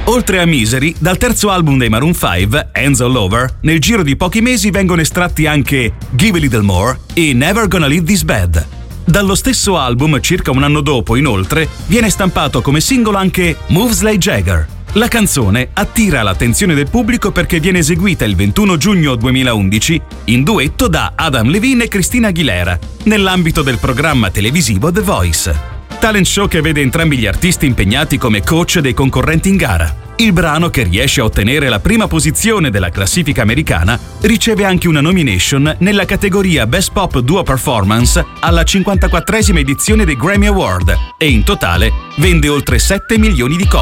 Oltre a Misery, dal terzo album dei Maroon 5, Hands All Over, nel giro di pochi mesi vengono estratti anche Give a Little More e Never Gonna Leave This Bed. Dallo stesso album, circa un anno dopo, inoltre, viene stampato come singolo anche Moves Like Jagger. La canzone attira l'attenzione del pubblico perché viene eseguita il 21 giugno 2011 in duetto da Adam Levine e Christina Aguilera, nell'ambito del programma televisivo The Voice. Talent show che vede entrambi gli artisti impegnati come coach dei concorrenti in gara. Il brano, che riesce a ottenere la prima posizione della classifica americana, riceve anche una nomination nella categoria Best Pop Duo Performance alla 54esima edizione dei Grammy Award e in totale vende oltre 7 milioni di copie.